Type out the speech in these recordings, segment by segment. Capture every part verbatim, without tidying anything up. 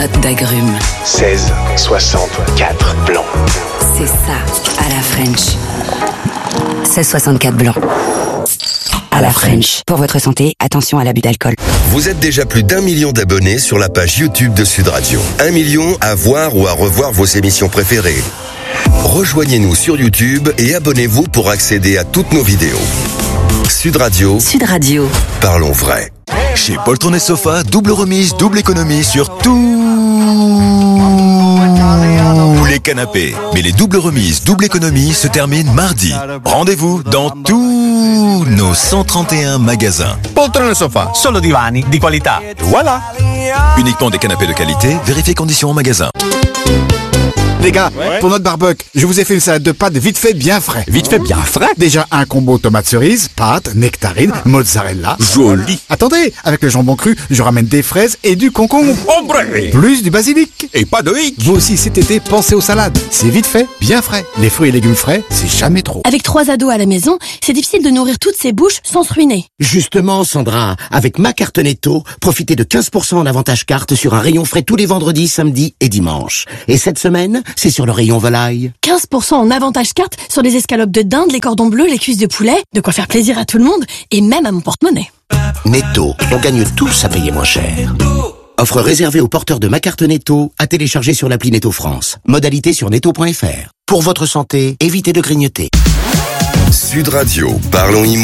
d'agrumes. seize soixante-quatre blanc. C'est ça, à la French. seize soixante-quatre blanc. À la French. Pour votre santé, attention à l'abus d'alcool. Vous êtes déjà plus d'un million d'abonnés sur la page YouTube de Sud Radio. Un million à voir ou à revoir vos émissions préférées. Rejoignez-nous sur YouTube et abonnez-vous pour accéder à toutes nos vidéos. Sud Radio. Sud Radio. Parlons vrai. Chez Poltron et Sofa, double remise, double économie sur tous les canapés. Mais les doubles remises, double économie se terminent mardi. Rendez-vous dans tous nos cent trente et un magasins. Poltron et Sofa, solo divani di qualità. Voilà. Uniquement des canapés de qualité, vérifiez conditions en magasin. Les gars, ouais. Pour notre barbecue, je vous ai fait une salade de pâtes vite fait bien frais. Vite fait bien frais? Déjà un combo tomate cerise, pâtes, nectarine, mozzarella. Joli. Attendez, avec le jambon cru, je ramène des fraises et du concombre. Ombre. Plus du basilic. Et pas de hic. Vous aussi cet été, pensez aux salades. C'est vite fait, bien frais. Les fruits et légumes frais, c'est jamais trop. Avec trois ados à la maison, c'est difficile de nourrir toutes ces bouches sans se ruiner. Justement, Sandra, avec ma carte Netto, profitez de quinze pour cent en avantage carte sur un rayon frais tous les vendredis, samedis et dimanches. Et cette semaine, c'est sur le rayon volaille. quinze pour cent en avantage carte sur les escalopes de dinde, les cordons bleus, les cuisses de poulet. De quoi faire plaisir à tout le monde et même à mon porte-monnaie. Netto, on gagne tous à payer moins cher. Offre réservée aux porteurs de ma carte Netto à télécharger sur l'appli Netto France. Modalité sur netto point f r. Pour votre santé, évitez de grignoter. Sud Radio, Parlons Immo.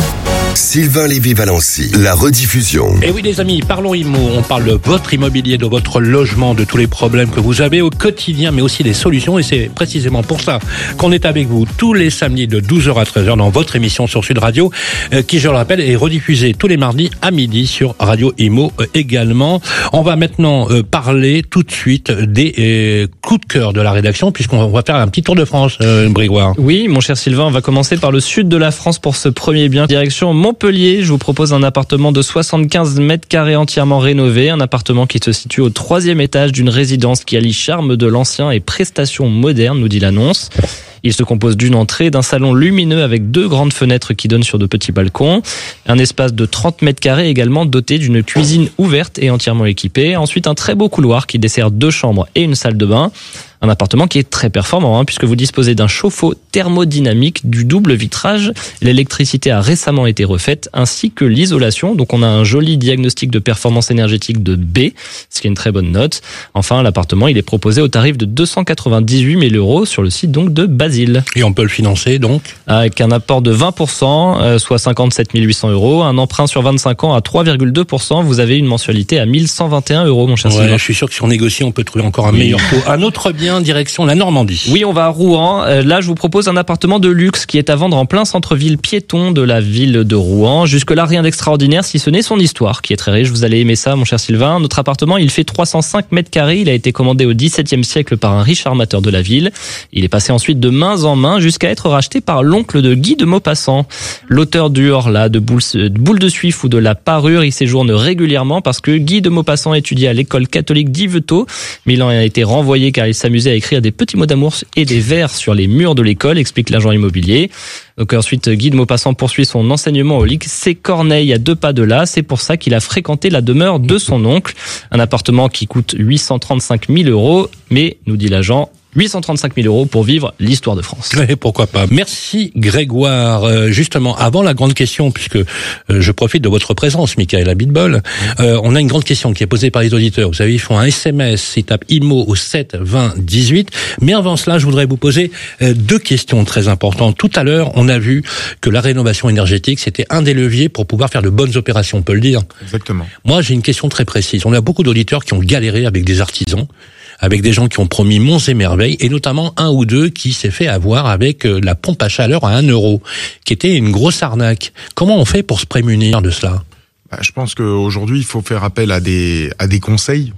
Sylvain Lévy-Valency, la rediffusion. Et oui les amis, parlons immo, on parle de votre immobilier, de votre logement, de tous les problèmes que vous avez au quotidien, mais aussi des solutions, et c'est précisément pour ça qu'on est avec vous tous les samedis de douze heures à treize heures dans votre émission sur Sud Radio, euh, qui je le rappelle est rediffusée tous les mardis à midi sur Radio Imo euh, également. On va maintenant euh, parler tout de suite des euh, coups de cœur de la rédaction, puisqu'on va faire un petit tour de France, euh, Brégoire. Oui mon cher Sylvain, on va commencer par le sud de la France pour ce premier bien, direction Montpellier. Je vous propose un appartement de soixante-quinze mètres carrés entièrement rénové, un appartement qui se situe au troisième étage d'une résidence qui allie charme de l'ancien et prestations modernes, nous dit l'annonce. Il se compose d'une entrée, d'un salon lumineux avec deux grandes fenêtres qui donnent sur de petits balcons, un espace de trente mètres carrés également doté d'une cuisine ouverte et entièrement équipée, ensuite un très beau couloir qui dessert deux chambres et une salle de bain. Un appartement qui est très performant hein, puisque vous disposez d'un chauffe-eau thermodynamique, du double vitrage, l'électricité a récemment été refaite ainsi que l'isolation. Donc on a un joli diagnostic de performance énergétique de B, ce qui est une très bonne note. Enfin l'appartement il est proposé au tarif de deux cent quatre-vingt-dix-huit mille euros sur le site donc de Basile. Et on peut le financer donc avec un apport de vingt pour cent, euh, soit cinquante-sept mille huit cents euros, un emprunt sur vingt-cinq ans à trois virgule deux pour cent, vous avez une mensualité à mille cent vingt et un euros mon cher ouais, Sylvain. Je suis sûr que si on négocie on peut trouver encore un oui. meilleur taux. Un autre bien direction la Normandie. Oui, on va à Rouen. Là, je vous propose un appartement de luxe qui est à vendre en plein centre-ville piéton de la ville de Rouen. Jusque-là, rien d'extraordinaire si ce n'est son histoire qui est très riche. Vous allez aimer ça, mon cher Sylvain. Notre appartement, il fait trois cent cinq mètres carrés. Il a été commandé au dix-septième siècle par un riche armateur de la ville. Il est passé ensuite de main en main jusqu'à être racheté par l'oncle de Guy de Maupassant. L'auteur du Horla, de Boule de Suif ou de la Parure, il séjourne régulièrement parce que Guy de Maupassant étudiait à l'école catholique d'Yvetot, mais il en a été renvoyé car il s'amusait à écrire des petits mots d'amour et des vers sur les murs de l'école, explique l'agent immobilier. Donc ensuite, Guy de Maupassant poursuit son enseignement au lycée Corneille à deux pas de là. C'est pour ça qu'il a fréquenté la demeure de son oncle. Un appartement qui coûte huit cent trente-cinq mille euros, mais, nous dit l'agent, huit cent trente-cinq mille euros pour vivre l'histoire de France. Et pourquoi pas. Merci Grégoire. Euh, justement, avant la grande question, puisque euh, je profite de votre présence, Michael Abitbol, euh, on a une grande question qui est posée par les auditeurs. Vous savez, ils font un S M S, ils tapent IMO au sept vingt dix-huit. Mais avant cela, je voudrais vous poser euh, deux questions très importantes. Tout à l'heure, on a vu que la rénovation énergétique, c'était un des leviers pour pouvoir faire de bonnes opérations, on peut le dire. Exactement. Moi, j'ai une question très précise. On a beaucoup d'auditeurs qui ont galéré avec des artisans, avec des gens qui ont promis monts et merveilles, et notamment un ou deux qui s'est fait avoir avec la pompe à chaleur à un euro, qui était une grosse arnaque. Comment on fait pour se prémunir de cela ? Bah, je pense qu'aujourd'hui, il faut faire appel à des à des conseils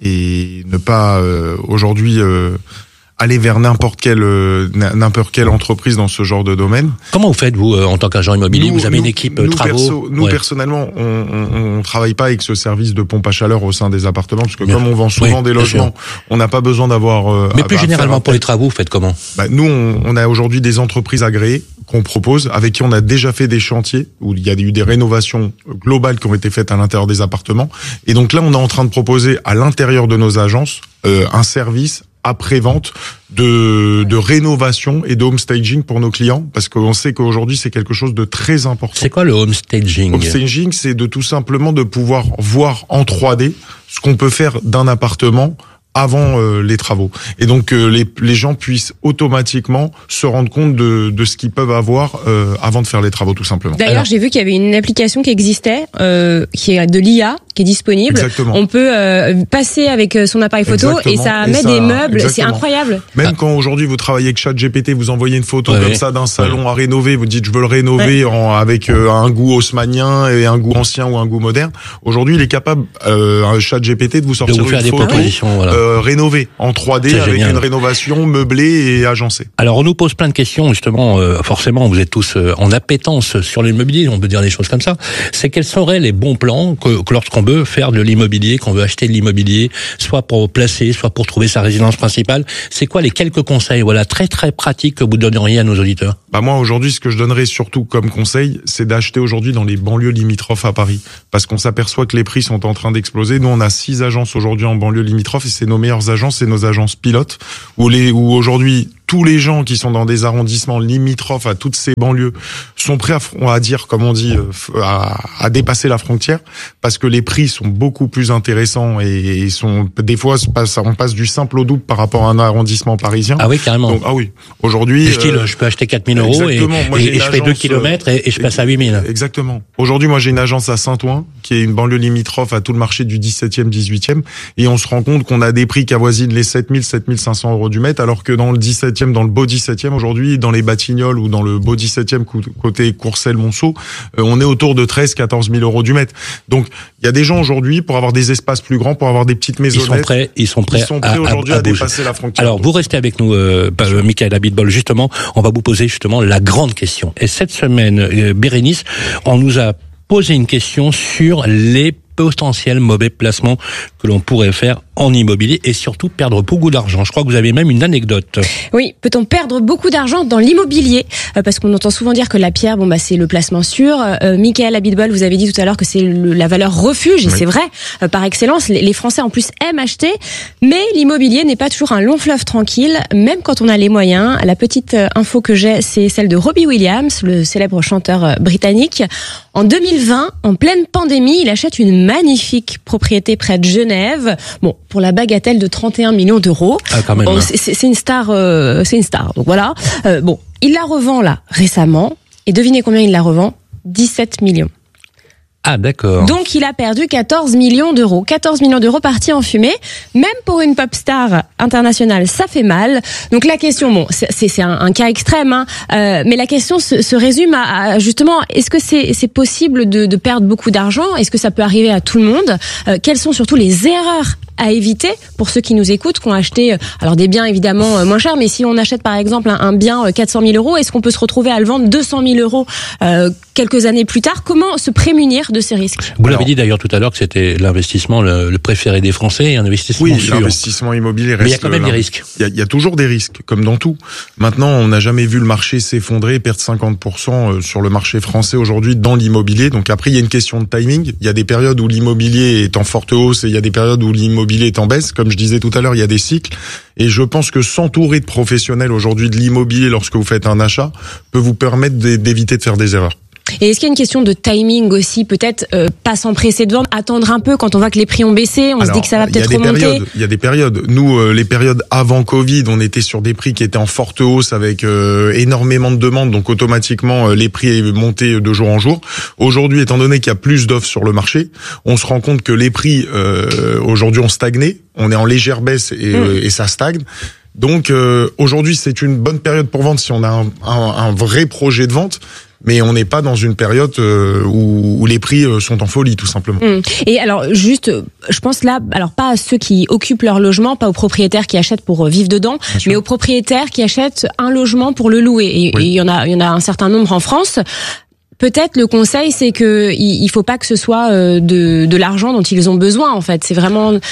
et ne pas euh, aujourd'hui euh, aller vers n'importe quelle euh, n'importe quelle entreprise dans ce genre de domaine. Comment vous faites vous euh, en tant qu'agent immobilier ? Nous, vous avez nous, une équipe nous, travaux perso, Nous ouais. personnellement, on, on, on travaille pas avec ce service de pompe à chaleur au sein des appartements, parce que bien, comme on vend souvent oui, des logements, on n'a pas besoin d'avoir. Euh, Mais à, plus à généralement pour les travaux, vous faites comment ? Bah, nous, on, on a aujourd'hui des entreprises agréées qu'on propose, avec qui on a déjà fait des chantiers où il y a eu des rénovations globales qui ont été faites à l'intérieur des appartements. Et donc là, on est en train de proposer à l'intérieur de nos agences euh, un service après-vente de, de rénovation et de homestaging pour nos clients, parce qu'on sait qu'aujourd'hui c'est quelque chose de très important. C'est quoi le homestaging ? Homestaging, c'est de tout simplement de pouvoir voir en trois D ce qu'on peut faire d'un appartement avant euh, les travaux. Et donc euh, les, les gens puissent automatiquement se rendre compte de, de ce qu'ils peuvent avoir euh, avant de faire les travaux, tout simplement. D'ailleurs, j'ai vu qu'il y avait une application qui existait, euh, qui est de l'I A, qui est disponible. Exactement. On peut euh, passer avec son appareil photo exactement. et ça et met ça, des meubles. Exactement. C'est incroyable. Même quand aujourd'hui vous travaillez avec ChatGPT, vous envoyez une photo ouais, comme ça d'un salon ouais. à rénover, vous dites je veux le rénover ouais. en, avec euh, un goût haussmanien et un goût ancien ou un goût moderne. Aujourd'hui, il est capable, euh, un ChatGPT, de vous sortir de vous faire une des photo voilà. euh, rénovée en trois D avec génial. Une rénovation meublée et agencée. Alors on nous pose plein de questions justement. Euh, forcément, vous êtes tous euh, en appétence sur l'immobilier. On peut dire des choses comme ça. C'est quels seraient les bons plans que, que lorsqu'on veut faire de l'immobilier, qu'on veut acheter de l'immobilier, soit pour placer, soit pour trouver sa résidence principale. C'est quoi les quelques conseils, voilà, très très pratiques que vous donneriez à nos auditeurs ? Bah moi aujourd'hui, ce que je donnerais surtout comme conseil, c'est d'acheter aujourd'hui dans les banlieues limitrophes à Paris, parce qu'on s'aperçoit que les prix sont en train d'exploser. Nous, on a six agences aujourd'hui en banlieue limitrophe et c'est nos meilleures agences, c'est nos agences pilotes où les où aujourd'hui tous les gens qui sont dans des arrondissements limitrophes à toutes ces banlieues sont prêts à, à dire, comme on dit, à, à dépasser la frontière, parce que les prix sont beaucoup plus intéressants et, et sont des fois on passe du simple au double par rapport à un arrondissement parisien. Ah oui, carrément. Donc, ah oui. Aujourd'hui, style, euh, je peux acheter quatre mille euros et, moi, et, et je fais deux kilomètres et, et je passe à huit mille. Exactement. Aujourd'hui, moi, j'ai une agence à Saint-Ouen, qui est une banlieue limitrophe à tout le marché du dix-septième, dix-huitième, et on se rend compte qu'on a des prix qui avoisinent les sept mille, sept mille cinq cents euros du mètre, alors que dans le dix-septième, dans le beau dix-septième aujourd'hui, dans les Batignolles ou dans le beau dix-septième côté Courcelles-Monceau, euh, on est autour de treize, quatorze mille euros du mètre. Donc, il y a des gens aujourd'hui, pour avoir des espaces plus grands, pour avoir des petites maisonnettes. Ils sont prêts, ils sont prêts, ils sont prêts à, aujourd'hui à, à, à dépasser la frontière. Alors, vous restez avec nous, euh, Michael Abitbol. Justement, on va vous poser justement la grande question. Et cette semaine, euh, Bérénice, on nous a posé une question sur les potentiels mauvais placements que l'on pourrait faire en immobilier et surtout perdre beaucoup d'argent. Je crois que vous avez même une anecdote. Oui, peut-on perdre beaucoup d'argent dans l'immobilier ? euh, Parce qu'on entend souvent dire que la pierre, bon bah c'est le placement sûr. Euh, Michael Abitbol, vous avez dit tout à l'heure que c'est le, la valeur refuge, et oui. c'est vrai, euh, par excellence. Les, les Français en plus aiment acheter, mais l'immobilier n'est pas toujours un long fleuve tranquille, même quand on a les moyens. La petite info que j'ai, c'est celle de Robbie Williams, le célèbre chanteur britannique. En deux mille vingt, en pleine pandémie, il achète une magnifique propriété près de Genève. Bon, pour la bagatelle de trente et un millions d'euros. Ah, quand même. Bon, c'est, c'est une star, euh, c'est une star. Donc voilà. Euh, bon, il la revend là récemment. Et devinez combien il la revend ? dix-sept millions. Ah, d'accord. Donc, il a perdu quatorze millions d'euros. quatorze millions d'euros partis en fumée. Même pour une pop star internationale, ça fait mal. Donc, la question, bon, c'est, c'est un, un cas extrême, hein, euh, mais la question se, se résume à, à, justement, est-ce que c'est, c'est possible de, de perdre beaucoup d'argent ? Est-ce que ça peut arriver à tout le monde ? euh, Quelles sont surtout les erreurs à éviter pour ceux qui nous écoutent, qui ont acheté alors des biens évidemment moins chers, mais si on achète par exemple un, un bien quatre cent mille euros, est-ce qu'on peut se retrouver à le vendre deux cent mille euros euh, quelques années plus tard ? Comment se prémunir de ces risques ? Vous l'avez dit d'ailleurs tout à l'heure que c'était l'investissement le, le préféré des Français, un investissement oui, sûr. Oui, l'investissement immobilier reste. Mais il y a quand même des risques. Il y a, il y a toujours des risques, comme dans tout. Maintenant, on n'a jamais vu le marché s'effondrer, perdre cinquante pour cent sur le marché français aujourd'hui dans l'immobilier. Donc après, il y a une question de timing. Il y a des périodes où l'immobilier est en forte hausse et il y a des périodes où l'immobilier est en baisse. Comme je disais tout à l'heure, il y a des cycles. Et je pense que s'entourer de professionnels aujourd'hui de l'immobilier lorsque vous faites un achat peut vous permettre d'éviter de faire des erreurs. Et est-ce qu'il y a une question de timing aussi, peut-être euh, pas s'empresser de vendre, attendre un peu quand on voit que les prix ont baissé, on Alors, se dit que ça va peut-être remonter. Il y a des périodes. Nous, euh, les périodes avant Covid, on était sur des prix qui étaient en forte hausse avec euh, énormément de demandes, donc automatiquement euh, les prix montaient de jour en jour. Aujourd'hui, étant donné qu'il y a plus d'offres sur le marché, on se rend compte que les prix euh, aujourd'hui ont stagné, on est en légère baisse et, mmh. euh, et ça stagne. Donc euh, aujourd'hui, c'est une bonne période pour vendre si on a un, un, un vrai projet de vente. Mais on n'est pas dans une période euh, où, où les prix euh, sont en folie, tout simplement. Mmh. Et alors, juste, je pense là, alors pas à ceux qui occupent leur logement, pas aux propriétaires qui achètent pour vivre dedans, mais aux propriétaires qui achètent un logement pour le louer. Et il oui. y en a, il y en a un certain nombre en France. Peut-être le conseil, c'est que il faut pas que ce soit de, de l'argent dont ils ont besoin. En fait, c'est vraiment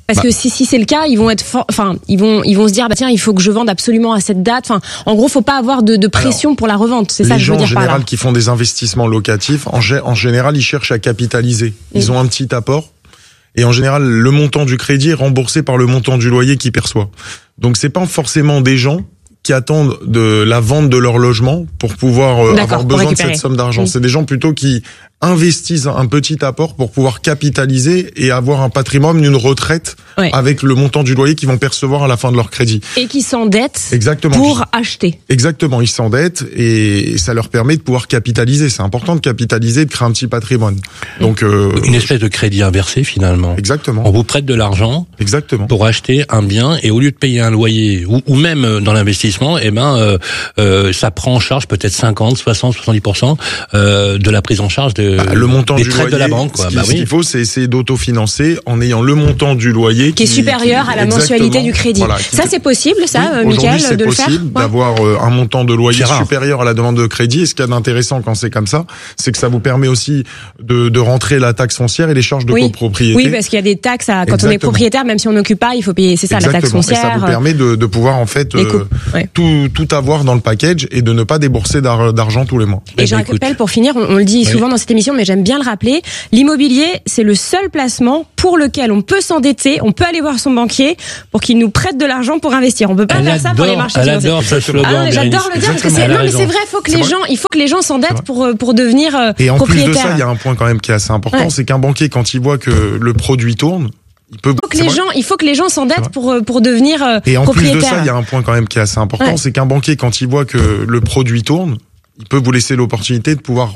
Parce bah. que si si c'est le cas, ils vont être, for... enfin ils vont ils vont se dire bah tiens il faut que je vende absolument à cette date. Enfin en gros faut pas avoir de, de pression Alors, pour la revente. C'est ça que je veux dire par là. Les gens en général qui font des investissements locatifs, en, g- en général ils cherchent à capitaliser. Ils mmh. ont un petit apport. Et en général, le montant du crédit est remboursé par le montant du loyer qu'ils perçoivent. Donc c'est pas forcément des gens qui attendent de la vente de leur logement pour pouvoir euh, avoir besoin de cette somme d'argent. Oui. C'est des gens plutôt qui investissent un petit apport pour pouvoir capitaliser et avoir un patrimoine, une retraite ouais. avec le montant du loyer qu'ils vont percevoir à la fin de leur crédit. Et qui s'endettent Exactement. pour acheter. Exactement, ils s'endettent et ça leur permet de pouvoir capitaliser. C'est important de capitaliser, de créer un petit patrimoine. Donc euh, une espèce de crédit inversé finalement. Exactement. On vous prête de l'argent Exactement. pour acheter un bien et au lieu de payer un loyer ou, ou même dans l'investissement, eh ben euh, euh, ça prend en charge peut-être cinquante, soixante, soixante-dix pour cent euh, de la prise en charge de Bah, le montant des du traites loyer, de la banque, quoi. Ce, qui, bah, ce oui. qu'il faut, c'est essayer d'autofinancer en ayant le montant du loyer qui, qui est supérieur qui, à la mensualité du crédit. Voilà, qui, ça, c'est possible, ça, oui, Mickaël, de le faire. C'est possible d'avoir ouais. un montant de loyer supérieur à la demande de crédit. Et ce qu'il y a d'intéressant quand c'est comme ça, c'est que ça vous permet aussi de, de rentrer la taxe foncière et les charges de oui. copropriété. Oui, parce qu'il y a des taxes à, quand Exactement. on est propriétaire, même si on n'occupe pas, il faut payer. C'est ça, Exactement. la taxe foncière. Et ça vous permet de, de pouvoir en fait euh, ouais. tout, tout avoir dans le package et de ne pas débourser d'ar- d'argent tous les mois. Et, et je rappelle pour finir, on, on le dit oui. souvent dans cette émission, mais j'aime bien le rappeler. L'immobilier, c'est le seul placement pour lequel on peut s'endetter, on peut aller voir son banquier pour qu'il nous prête de l'argent pour investir. On peut pas elle faire adore, ça pour les marchés financiers. Elle adore ce slogan. Ah, j'adore le dire parce que c'est non mais c'est vrai, faut que les gens, il faut que les gens s'endettent pour pour devenir propriétaires. Et en plus de ça, il y a un point quand même qui est assez important, ouais. c'est qu'un banquier quand il voit que le produit tourne, il peut. Il faut que les gens, il faut que les gens s'endettent pour pour devenir propriétaires. Et en plus de ça, il y a un point quand même qui est assez important, ouais. c'est qu'un banquier quand il voit que le produit tourne, il peut vous laisser l'opportunité de pouvoir